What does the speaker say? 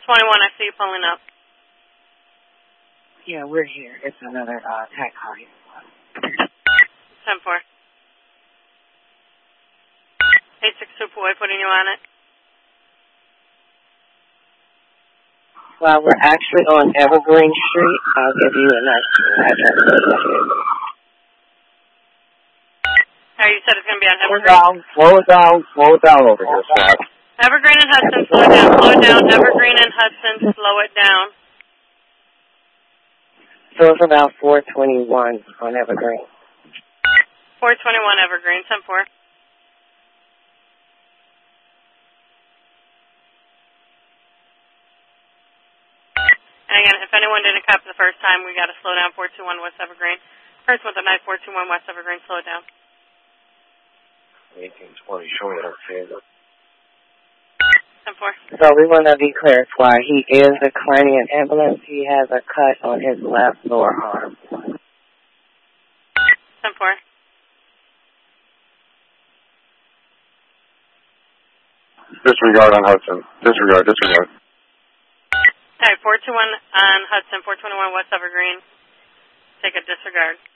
21, I see you pulling up. Yeah, we're here. It's another tech car here. 10-4. 862 Boy, putting you on it. Well, we're actually on Evergreen Street. I'll give you a nice address. Oh, you said it's going to be on Evergreen? Slow it down over here, Scott. Evergreen and Hudson, slow it down. Slow it down. Evergreen and Hudson, slow it down. So it's about 421 on Evergreen. 421 Evergreen, 10-4. And again, if anyone didn't copy the first time, we got to slow down 421 West Evergreen. First with the night 421 West Evergreen, slow it down. 1820, show me that favor. 10-4. So we want to be clear, why he is declining an ambulance. He has a cut on his left lower arm. 10-4. Disregard on Hudson. Disregard. All right, 421 on Hudson, 421 West Evergreen. Take a disregard.